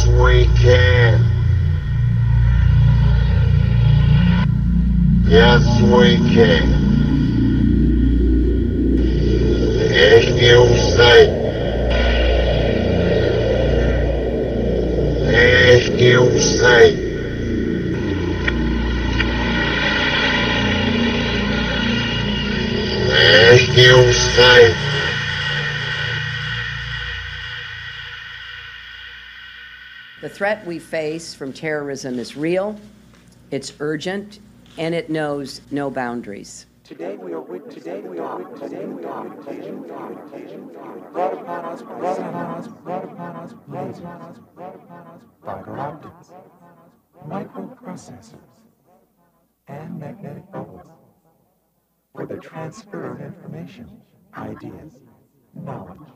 we can. Yes, we can. And you say, and you say, and you say. The threat we face from terrorism is real, it's urgent, and it knows no boundaries. Today we are witnessing brought upon us fiber optics, microprocessors, and magnetic bubbles for the transfer of information, ideas, knowledge,